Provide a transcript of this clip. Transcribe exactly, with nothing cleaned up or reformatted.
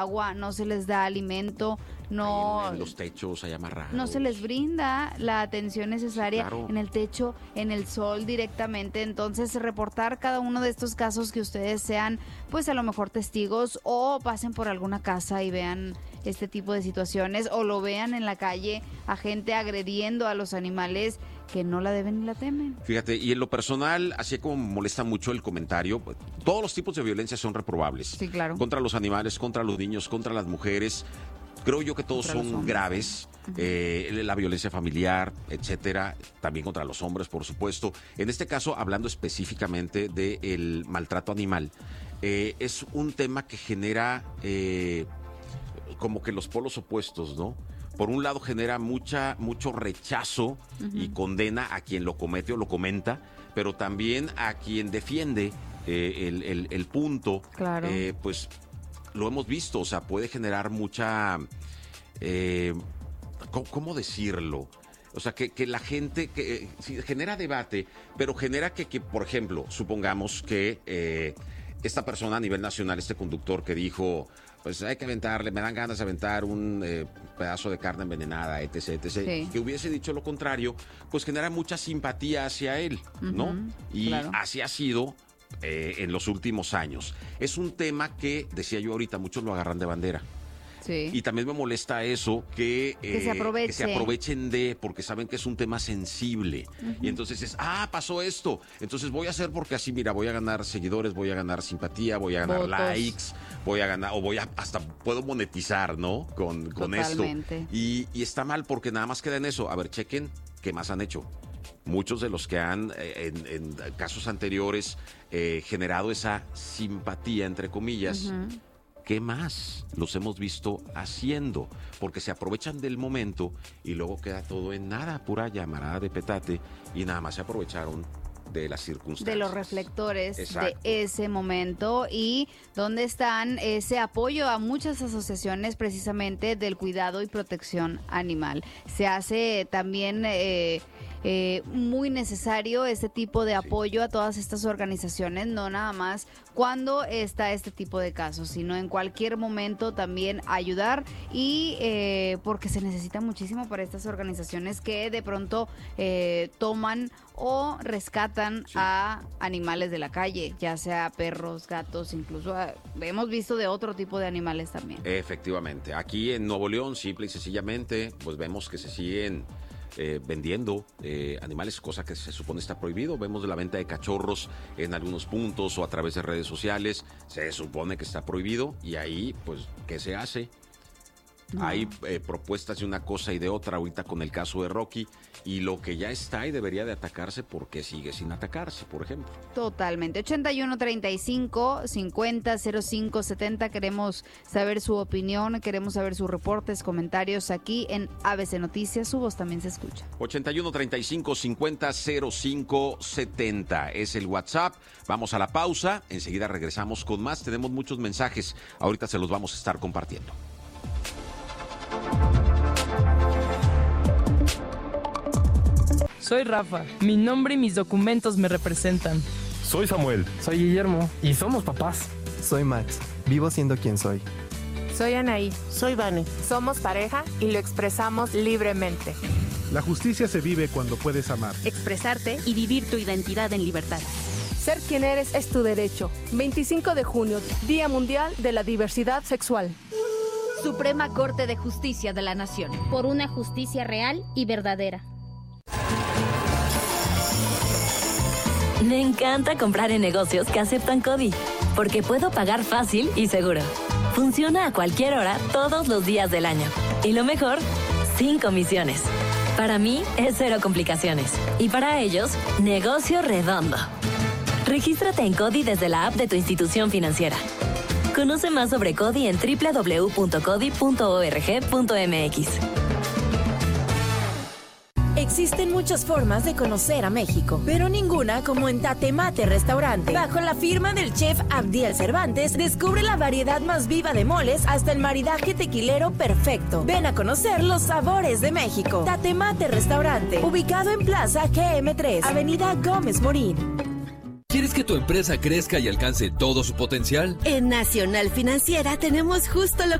agua, no se les da alimento, no... En, en los techos hay amarrados. No se les brinda la atención necesaria, claro, en el techo, en el sol directamente. Entonces, reportar cada uno de estos casos que ustedes sean, pues a lo mejor testigos o pasen por alguna casa y vean este tipo de situaciones o lo vean en la calle a gente agrediendo a los animales que no la deben ni la temen. Fíjate, y en lo personal, así como molesta mucho el comentario, todos los tipos de violencia son reprobables. Sí, claro. Contra los animales, contra los niños, contra las mujeres. Creo yo que todos contra son graves. Uh-huh. eh, la violencia familiar, etcétera, también contra los hombres, por supuesto. En este caso, hablando específicamente del maltrato animal, eh, es un tema que genera eh, como que los polos opuestos, ¿no? Por un lado genera mucha mucho rechazo uh-huh. y condena a quien lo comete o lo comenta, pero también a quien defiende eh, el, el, el punto. Claro. Eh, pues lo hemos visto, o sea, puede generar mucha... Eh, ¿cómo, ¿Cómo decirlo? O sea, que, que la gente que eh, sí, genera debate, pero genera que, que, por ejemplo, supongamos que eh, esta persona a nivel nacional, este conductor que dijo... pues hay que aventarle, me dan ganas de aventar un eh, pedazo de carne envenenada, etc, etcétera, sí. Que hubiese dicho lo contrario, pues genera mucha simpatía hacia él, uh-huh, ¿no? Y claro. así ha sido eh, en los últimos años. Es un tema que, decía yo ahorita, muchos lo agarran de bandera. Sí. Y también me molesta eso, que, eh, que, se aproveche. que se aprovechen de, porque saben que es un tema sensible. Uh-huh. Y entonces es, ah, pasó esto, entonces voy a hacer porque así, mira, voy a ganar seguidores, voy a ganar simpatía, voy a ganar Votos. likes, voy a ganar, o voy a, hasta puedo monetizar, ¿no? Con, con esto. Y, y está mal porque nada más queda en eso. A ver, chequen qué más han hecho. Muchos de los que han, eh, en, en casos anteriores, eh, generado esa simpatía, entre comillas, uh-huh. ¿qué más los hemos visto haciendo? Porque se aprovechan del momento y luego queda todo en nada, pura llamarada de petate, y nada más se aprovecharon de las circunstancias. De los reflectores. Exacto. De ese momento. Y dónde están ese apoyo a muchas asociaciones precisamente del cuidado y protección animal. Se hace también... Eh, Eh, muy necesario este tipo de apoyo sí. a todas estas organizaciones, no nada más cuando está este tipo de casos, sino en cualquier momento también ayudar y eh, porque se necesita muchísimo para estas organizaciones que de pronto eh, toman o rescatan sí. a animales de la calle, ya sea perros, gatos, incluso a, hemos visto de otro tipo de animales también. Efectivamente, aquí en Nuevo León, simple y sencillamente, pues vemos que se siguen Eh, vendiendo eh, animales, cosa que se supone está prohibido. Vemos la venta de cachorros en algunos puntos o a través de redes sociales, se supone que está prohibido, y ahí, pues, ¿qué se hace? No. Hay eh, propuestas de una cosa y de otra ahorita con el caso de Rocky, y lo que ya está y debería de atacarse, ¿por qué sigue sin atacarse, por ejemplo? Totalmente. ochenta y uno, treinta y cinco, cincuenta, cero cinco, setenta. Queremos saber su opinión, queremos saber sus reportes, comentarios aquí en A B C Noticias. Su voz también se escucha. ochenta y uno, treinta y cinco, cincuenta, cero cinco, setenta es el WhatsApp. Vamos a la pausa, enseguida regresamos con más. Tenemos muchos mensajes, ahorita se los vamos a estar compartiendo. Soy Rafa, mi nombre y mis documentos me representan. Soy Samuel. Soy Guillermo. Y somos papás. Soy Max, vivo siendo quien soy. Soy Anaí. Soy Vane. Somos pareja y lo expresamos libremente. La justicia se vive cuando puedes amar, expresarte y vivir tu identidad en libertad. Ser quien eres es tu derecho. veinticinco de junio, Día Mundial de la Diversidad Sexual. Suprema Corte de Justicia de la Nación. Por una justicia real y verdadera. Me encanta comprar en negocios que aceptan CODI, porque puedo pagar fácil y seguro. Funciona a cualquier hora, todos los días del año. Y lo mejor, sin comisiones. Para mí es cero complicaciones. Y para ellos, negocio redondo. Regístrate en CODI desde la app de tu institución financiera. Conoce más sobre CODI en doble u doble u doble u punto codi punto org punto m x. Existen muchas formas de conocer a México, pero ninguna como en Tatemate Restaurante. Bajo la firma del chef Abdiel Cervantes, descubre la variedad más viva de moles hasta el maridaje tequilero perfecto. Ven a conocer los sabores de México. Tatemate Restaurante, ubicado en Plaza G M tres, Avenida Gómez Morín. ¿Quieres que tu empresa crezca y alcance todo su potencial? En Nacional Financiera tenemos justo lo